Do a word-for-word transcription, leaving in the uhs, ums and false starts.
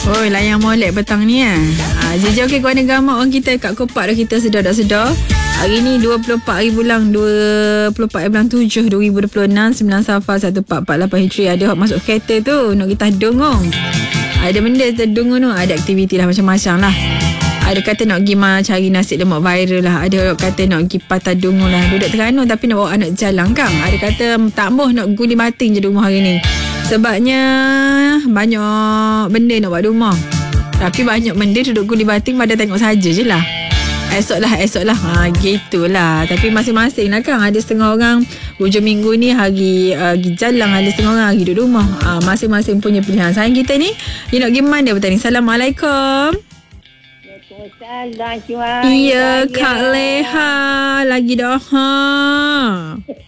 Oh, layan molek petang ni eh. Ha, J J okey, Guana Gamak orang kita kat Kopak dah kita sedar dah sedar. Hari ni dua puluh empat hari bulan dua puluh empat bulan tujuh dua ribu dua puluh enam, sembilan Safar seribu empat ratus empat puluh lapan Hijri. Ada hok masuk kereta tu nak kita dongong. Ada benda kita dongong tu, ada aktiviti lah macam-macam lah. Ada kata nak pergi ma cari nasi lemak viral lah. Ada kata nak pergi patah dungu lah. Duduk Terengganu tapi nak bawa anak jalan kan. Ada kata tak mahu nak guli bating je di rumah hari ni. Sebabnya banyak benda nak buat di rumah. Tapi banyak benda duduk guli bating pada tengok saja je lah. Esok lah, esok lah. Ha, gitulah. Tapi masing-masing lah kan. Ada setengah orang hujung minggu ni hari uh, pergi jalan. Ada setengah orang hari duduk rumah. Ha, masing-masing punya pilihan. Sayang kita ni, you nak pergi mana petang ni? Assalamualaikum. Waalaikumsalam. Iya, Kak Leha. Lagi dah. Ha.